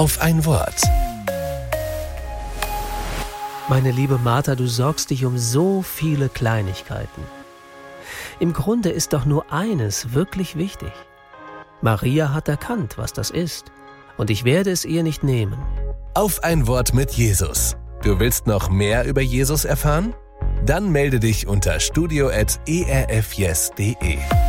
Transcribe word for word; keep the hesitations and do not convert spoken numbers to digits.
Auf ein Wort. Meine liebe Martha, du sorgst dich um so viele Kleinigkeiten. Im Grunde ist doch nur eines wirklich wichtig. Maria hat erkannt, was das ist, und ich werde es ihr nicht nehmen. Auf ein Wort mit Jesus. Du willst noch mehr über Jesus erfahren? Dann melde dich unter studio at e r f yes punkt de.